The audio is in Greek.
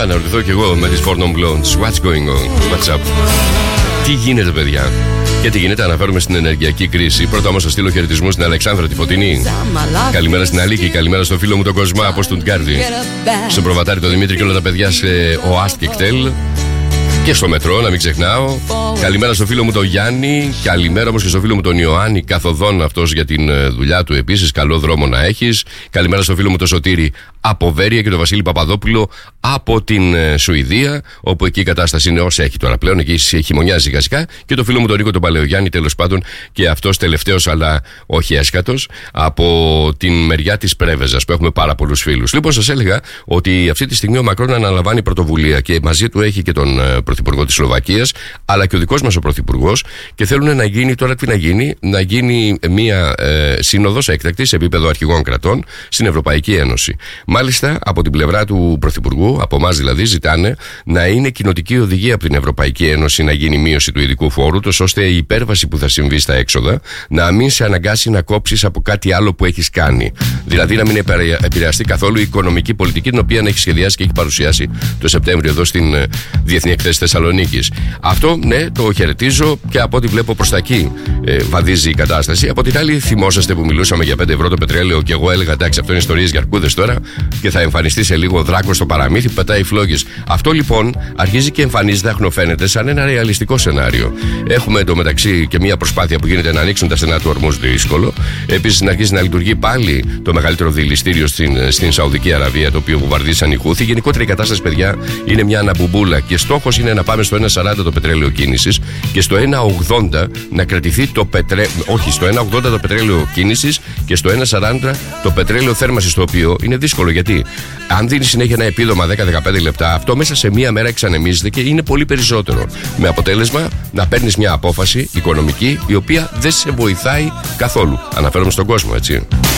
αναρωτηθώ κι εγώ με τις Four Non Blondes. What's going on, what's up? Τι γίνεται, παιδιά? Και τι γίνεται, αναφέρομαι στην ενεργειακή κρίση. Πρώτα όμως θα στείλω χαιρετισμούς στην Αλεξάνδρα τη Φωτεινή. Καλημέρα στην Αλίκη, καλημέρα στο φίλο μου τον Κοσμά από Στουτγκάρδη. Στον προβατάρι τον Δημήτρη και όλα τα παιδιά σε ΟΑΣΤ και ΚΤΕΛ. Και στο μετρό, να μην ξεχνάω. Καλημέρα στο φίλο μου τον Γιάννη. Καλημέρα όμως και στο φίλο μου τον Ιωάννη, καθοδόν αυτός για την δουλειά του επίσης. Καλό δρόμο να έχεις. Καλημέρα στο φίλο μου τον Σωτήρη από Βέρεια και τον Βασίλη Παπαδόπουλο από την Σουηδία, όπου εκεί η κατάσταση είναι όσα έχει τώρα πλέον. Εκεί χειμωνιάζει γασικά. Και το φίλο μου τον Νίκο τον Παλαιογιάννη, τέλος πάντων, και αυτός τελευταίος, αλλά όχι έσκατος, από την μεριά της Πρέβεζας, που έχουμε πάρα πολλούς φίλους. Λοιπόν, σας έλεγα ότι αυτή τη στιγμή ο Μακρόν αναλαμβάνει πρωτοβουλία και μαζί του έχει και τον Πρωθυπουργό της Σλοβακίας, αλλά και ο δικός μας ο Πρωθυπουργός, και θέλουν να γίνει τώρα τι να γίνει μια σύνοδος έκτακτη σε επίπεδο αρχηγών κρατών στην Ευρωπαϊκή Ένωση. Μάλιστα, από την πλευρά του Πρωθυπουργού, από εμάς δηλαδή, ζητάνε να είναι κοινοτική οδηγία από την Ευρωπαϊκή Ένωση να γίνει μείωση του ειδικού φόρου, ώστε η υπέρβαση που θα συμβεί στα έξοδα να μην σε αναγκάσει να κόψεις από κάτι άλλο που έχεις κάνει. Δηλαδή, να μην επηρεαστεί καθόλου η οικονομική πολιτική, την οποία έχει σχεδιάσει και έχει παρουσιάσει το Σεπτέμβριο εδώ στην Διεθνή Εκθέση Θεσσαλονίκης. Αυτό, ναι, το χαιρετίζω και από ό,τι βλέπω προς τα εκεί βαδίζει η κατάσταση. Από την άλλη, θυμόσαστε που μιλούσαμε για 5 ευρώ το πετρέλαιο και εγώ έλεγα εντάξει, αυτό είναι ιστορίες για αρκούδες τώρα και θα εμφανιστεί σε λίγο δράκο στο παραμύθι που πετάει φλόγες. Αυτό λοιπόν αρχίζει και εμφανίζεται, αχνοφαίνεται, σαν ένα ρεαλιστικό σενάριο. Έχουμε εντωμεταξύ και μια προσπάθεια που γίνεται να ανοίξουν τα στενά του ορμού δύσκολο. Επίσης, να αρχίσει να λειτουργεί πάλι το μεγαλύτερο δηληστήριο στην Σαουδική Αραβία, το οποίο βομβαρδίσαν οι Χούθοι. Γενικότερα η κατάσταση, παιδιά, είναι μια αναμπουμπούλα και στόχος είναι να πάμε στο 1,40 το πετρέλαιο κίνησης και στο 1,80 να κρατηθεί το πετρέλαιο. Όχι, στο 1,80 το πετρέλαιο κίνησης και στο 1,40 το πετρέλαιο θέρμανσης, το οποίο είναι δύσκολο γιατί αν δίνει συνέχεια ένα επίδομα 10-15 λεπτά, αυτό μέσα σε μία μέρα εξανεμίζεται και είναι πολύ περισσότερο. Με αποτέλεσμα να παίρνεις μια απόφαση οικονομική η οποία δεν σε βοηθάει καθόλου. Αναφέρομαι στον κόσμο, έτσι.